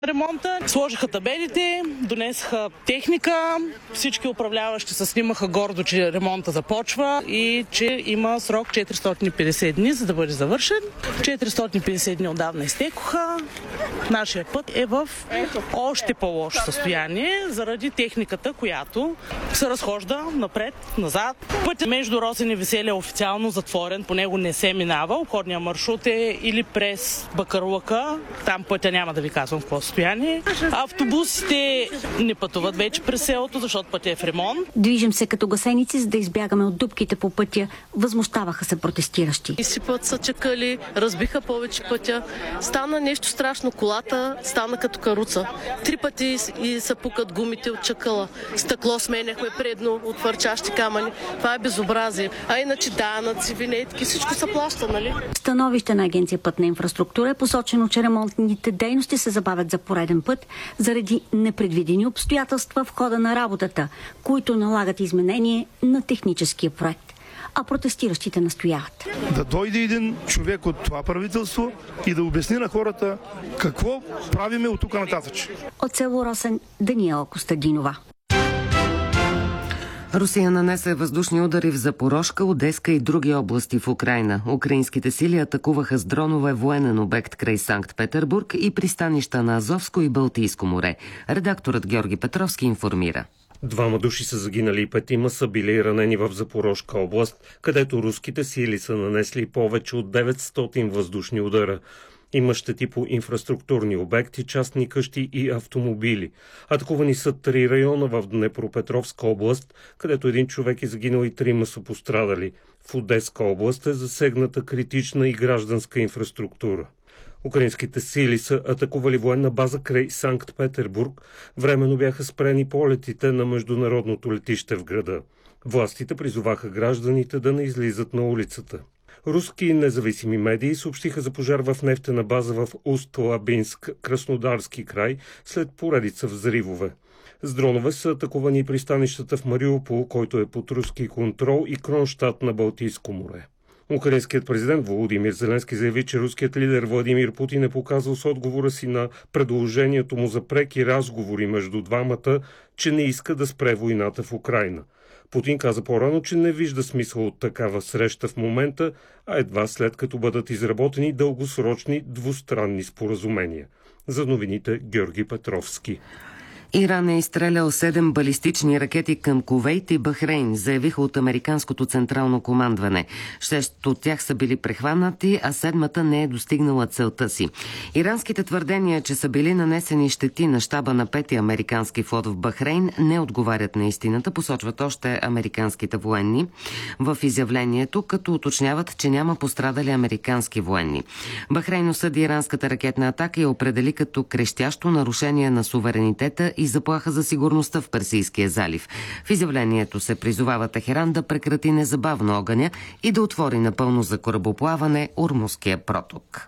ремонта. Сложиха табелите, донесаха техника, всички управляващи се снимаха гордо, че ремонта започва и че има срок 450 дни, за да бъде завършен. 450 дни отдавна изтекоха. Нашия път е в още по-лошо състояние заради техниката, която се разхожда напред, назад. Пътят между Росен и Веселие е официално затворен, по него не се минава. Обходният маршрут е или през Бакърлъка, там пътя няма да ви казвам в какво състояние. Автобусите не пътуват вече през селото, защото пътя е в ремонт. Движим се като гасеници, за да избягаме от дупките по пътя. Възмущаваха се протестиращи. Изсипват са чакали, разбиха повече пътя. Стана нещо страшно. Колата стана като каруца. 3 пъти и се пукат гумите от чакъла. Стъкло сменяхме предно от хвърчащи камъни. Това е безобразие. А иначе данъци, винетки, всичко се плаща, нали? Становище на Агенция Пътна инфраструктура е посочено, че ремонтните дейности се забавят за пореден път заради непредвидени обстоятелства в хода на работата, които налагат изменение на техническия проект. А протестиращите настояват. Да дойде един човек от това правителство и да обясни на хората какво правиме от тук нататък. От село Росен, Даниела Костадинова. Русия нанесе въздушни удари в Запорожка, Одеска и други области в Украйна. Украинските сили атакуваха с дронове военен обект край Санкт-Петербург и пристанища на Азовско и Балтийско море. Редакторът Георги Петровски информира. 2 души са загинали и 5 са били ранени в Запорожка област, където руските сили са нанесли повече от 900 въздушни удара. Има щети по инфраструктурни обекти, частни къщи и автомобили. Атакувани са 3 района в Днепропетровска област, където 1 човек е загинал и 3 са пострадали. В Одеска област е засегната критична и гражданска инфраструктура. Украинските сили са атакували военна база край Санкт-Петербург. Временно бяха спрени полетите на международното летище в града. Властите призоваха гражданите да не излизат на улицата. Руски независими медии съобщиха за пожар в нефтена база в Уст-Лабинск, Краснодарски край, след поредица взривове. С дронове са атакувани и пристанищата в Мариупол, който е под руски контрол, и Кронштадт на Балтийско море. Украинският президент Володимир Зеленски заяви, че руският лидер Владимир Путин е показал с отговора си на предложението му за преки разговори между двамата, че не иска да спре войната в Украйна. Путин каза по-рано, че не вижда смисъл от такава среща в момента, а едва след като бъдат изработени дългосрочни двустранни споразумения. За новините Георги Петровски. Иран е изстрелял 7 балистични ракети към Кувейт и Бахрейн, заявиха от американското централно командване. 6 от тях са били прехванати, а 7-та не е достигнала целта си. Иранските твърдения, че са били нанесени щети на щаба на 5-ти американски флот в Бахрейн, не отговарят на истината, посочват още американските военни в изявлението, като уточняват, че няма пострадали американски военни. Бахрейн осъди иранската ракетна атака и определи като крещящо нарушение на суверенитета и заплаха за сигурността в Персийския залив. В изявлението се призовава Техеран да прекрати незабавно огъня и да отвори напълно за корабоплаване Ормузския проток.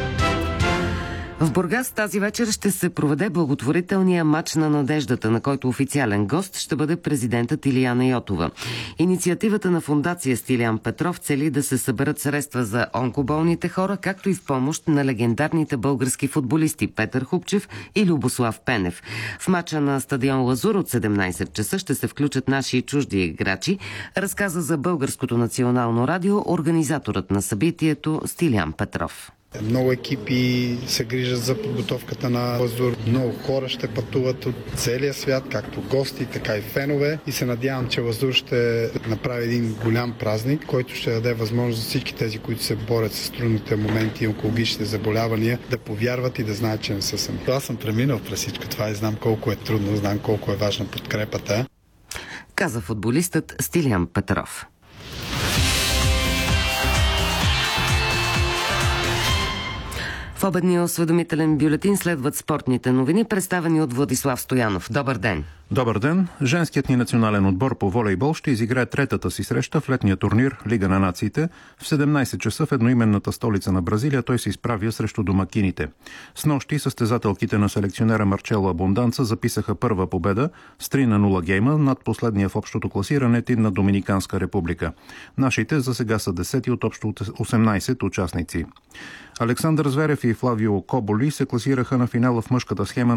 В Бургас тази вечер ще се проведе благотворителния мач на надеждата, на който официален гост ще бъде президентът Илияна Йотова. Инициативата на фондация Стилиян Петров цели да се съберат средства за онкоболните хора, както и в помощ на легендарните български футболисти Петър Хупчев и Любослав Пенев. В мача на стадион Лазур от 17 часа ще се включат наши и чужди играчи, разказа за Българското национално радио организаторът на събитието Стилиян Петров. Много екипи се грижат за подготовката на Лазур. Много хора ще пътуват от целия свят, както гости, така и фенове. И се надявам, че Лазур ще направи един голям празник, който ще даде възможност за всички тези, които се борят с трудните моменти и онкологичните заболявания, да повярват и да знаят, че не са сами. Аз съм преминал през всичко това и знам колко е трудно, знам колко е важна подкрепата. Каза футболистът Стилиян Петров. В обедния осведомителен бюлетин следват спортните новини, представени от Владислав Стоянов. Добър ден! Добър ден! Женският ни национален отбор по волейбол ще изиграе третата си среща в летния турнир Лига на нациите. В 17 часа в едноименната столица на Бразилия той се изправя срещу домакините. Снощи състезателките на селекционера Марчело Абонданца записаха първа победа с 3-0 гейма над последния в общото класиране тим на Доминиканска република. Нашите за сега са 10 от общо 18 участници. Александър Зверев и Флавио Коболи се класираха на финала в мъжката схема